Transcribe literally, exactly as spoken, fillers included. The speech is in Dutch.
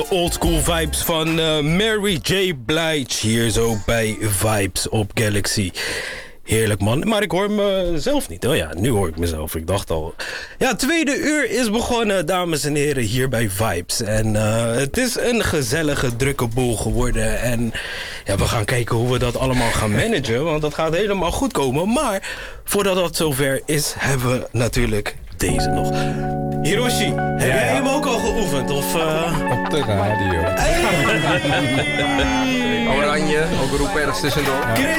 Oldschool vibes van uh, Mary J. Blige hier zo bij Vibes op Galaxy. Heerlijk man, maar ik hoor mezelf niet. Oh ja, nu hoor ik mezelf, ik dacht al. Ja, tweede uur is begonnen, dames en heren, hier bij Vibes. En uh, het is een gezellige, drukke boel geworden. En ja, we gaan kijken hoe we dat allemaal gaan managen, want dat gaat helemaal goed komen. Maar voordat dat zover is, hebben we natuurlijk deze nog. Hiroshi, heb ja, jij hem ook al geoefend? Of, uh... Op de radio. Hey. Oranje, ook roepen ergens tussendoor. Chris